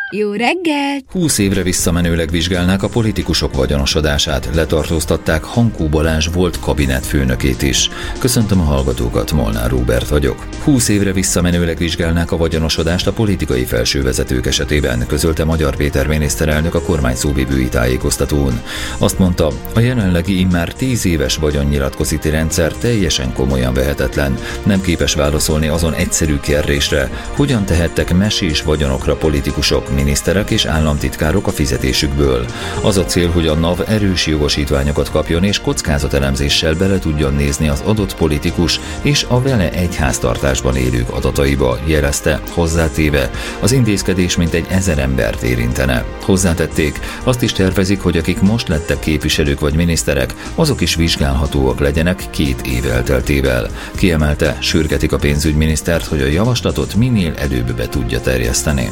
Jó reggelt! 20 évre visszamenőleg vizsgálnák a politikusok vagyonosodását, letartóztatták Hankó Balázs volt kabinetfőnökét is. Köszöntöm a hallgatókat, Molnár Róbert vagyok. 20 évre visszamenőleg vizsgálnák a vagyonosodást a politikai felsővezetők esetében, közölte Magyar Péter miniszterelnök a kormány szóvivői tájékoztatón. Azt mondta, a jelenlegi immár 10 éves vagyonnyilatkozati rendszer teljesen komolyan vehetetlen, nem képes válaszolni azon egyszerű kérdésre, hogyan tehettek mesés vagyonokra politikusok, miniszterek és államtitkárok a fizetésükből. Az a cél, hogy a NAV erős jogosítványokat kapjon és kockázatelemzéssel bele tudjon nézni az adott politikus és a vele egy háztartásban élők adataiba, jelezte, hozzátéve, az intézkedés mintegy 1000 embert érintene. Hozzátették, azt is tervezik, hogy akik most lettek képviselők vagy miniszterek, azok is vizsgálhatóak legyenek 2 év elteltével. Kiemelte, sürgetik a pénzügyminisztert, hogy a javaslatot minél előbb be tudja terjeszteni.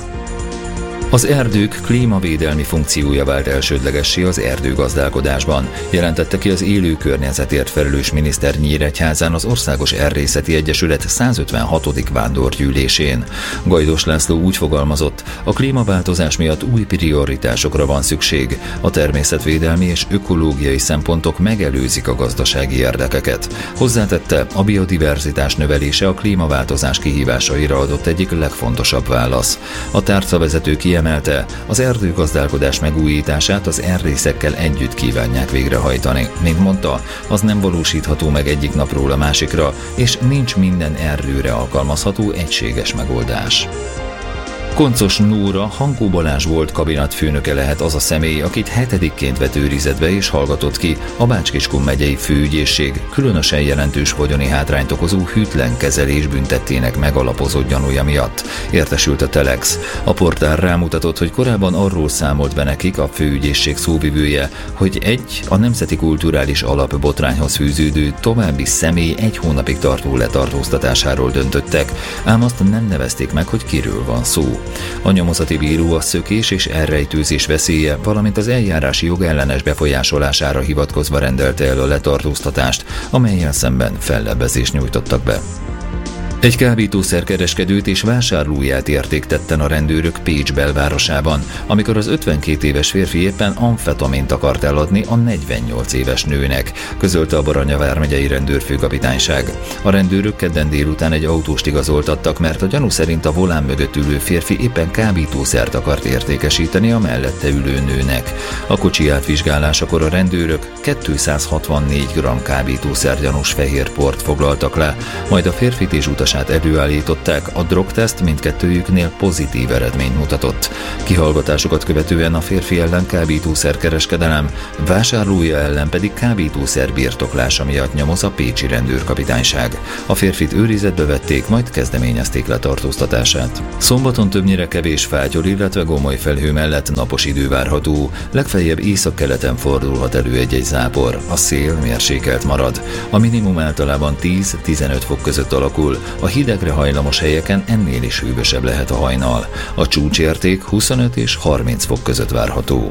Az erdők klímavédelmi funkciója vált elsődlegessé az erdőgazdálkodásban, jelentette ki az élő környezetért felelős miniszter Nyíregyházán az Országos Erdészeti Egyesület 156. vándorgyűlésén. Gajdos László úgy fogalmazott, a klímaváltozás miatt új prioritásokra van szükség, a természetvédelmi és ökológiai szempontok megelőzik a gazdasági érdekeket. Hozzátette, a biodiverzitás növelése a klímaváltozás kihívásaira adott egyik legfontosabb válasz. A tárcavezető kiemelte, az erdőgazdálkodás megújítását az erdészekkel együtt kívánják végrehajtani. Mint mondta, az nem valósítható meg egyik napról a másikra, és nincs minden erdőre alkalmazható egységes megoldás. Koncos Nóra, Hankó Balázs volt kabinetfőnöke lehet az a személy, akit 7-ként vett őrizetbe és hallgatott ki a Bács-Kiskun megyei főügyészség különösen jelentős vagyoni hátrányt okozó hűtlen kezelés büntettének megalapozott gyanúja miatt, értesült a Telex. A portál rámutatott, hogy korábban arról számolt be nekik a főügyészség szóvivője, hogy a Nemzeti Kulturális Alap botrányhoz fűződő további személy 1 hónapig tartó letartóztatásáról döntöttek, ám azt nem nevezték meg, hogy kiről van szó. A nyomozati bíró a szökés és elrejtőzés veszélye, valamint az eljárási jog ellenes befolyásolására hivatkozva rendelte el a letartóztatást, amellyel szemben fellebbezést nyújtottak be. Egy kábítószerkereskedőt és vásárlóját érték tetten a rendőrök Pécs belvárosában, amikor az 52 éves férfi éppen amfetamint akart eladni a 48 éves nőnek, közölte a Baranya vármegyei rendőrfőkapitányság. A rendőrök kedden délután egy autóst igazoltattak, mert a gyanú szerint a volán mögött ülő férfi éppen kábítószert akart értékesíteni a mellette ülő nőnek. A kocsi átvizsgálásakor a rendőrök 264 g kábítószer gyanús fehér port foglaltak le, majd a férfit és utasát előállították, a drogteszt mindkettőjüknél pozitív eredményt mutatott. Kihallgatásokat követően a férfi ellen kábítószerkereskedelem, vásárlója ellen pedig kábítószer birtoklása miatt nyomoz a pécsi rendőrkapitányság. A férfit őrizetbe vették, majd kezdeményezték letartóztatását. Szombaton többnyire kevés fátyol, illetve gomoly felhő mellett napos idő várható, legfeljebb északkeleten fordulhat elő egy-egy zápor, a szél mérsékelt marad. A minimum általában 10-15 fok között alakul, a hidegre hajlamos helyeken ennél is hűvösebb lehet a hajnal. A csúcsérték 25 és 30 fok között várható.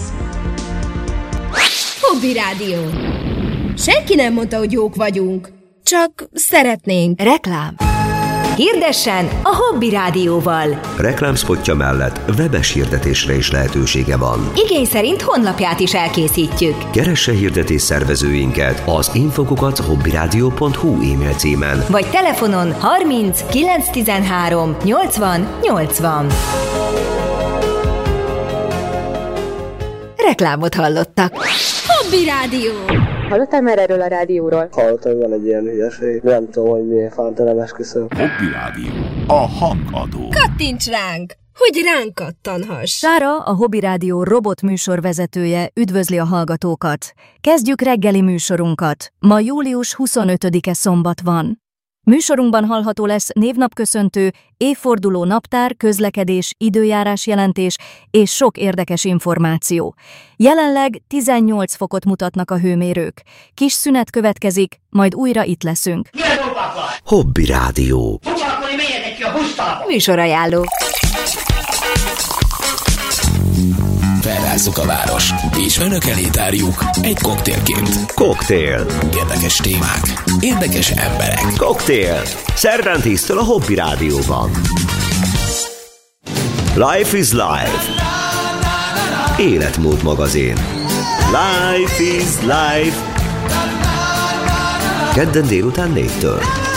Hobby Rádió. Senki nem mondta, hogy jók vagyunk. Csak szeretnénk. Reklám. Hirdessen a Hobby Rádióval. Reklámszpotja mellett webes hirdetésre is lehetősége van. Igény szerint honlapját is elkészítjük. Keresse hirdetés szervezőinket az info@hobbyradio.hu e-mail címen. Vagy telefonon 30 913 80 80. Reklámot hallottak. Hobby Rádió. Hallottál már erről a rádióról? Hallottam, van egy ilyen hülyeség. Nem tudom, hogy miért fánt, nem esküszöm. Hobby Rádió. A hangadó. Kattints ránk, hogy ránk kattanhass. Sára, a Hobby Rádió robot műsorvezetője üdvözli a hallgatókat. Kezdjük reggeli műsorunkat. Ma július 25-e szombat van. Műsorunkban hallható lesz névnapköszöntő, évforduló naptár, közlekedés, időjárás jelentés és sok érdekes információ. Jelenleg 18 fokot mutatnak a hőmérők. Kis szünet következik, majd újra itt leszünk. Hobby Rádió. Műsorajánló. Felrázzuk a város, és önök elé tárjuk egy koktélként. Koktél. Érdekes témák, érdekes emberek. Koktél. Szerdán 10-től a Hobby Rádióban. Life is Life. Életmód magazin. Life is Life. Kedden délután 4-től.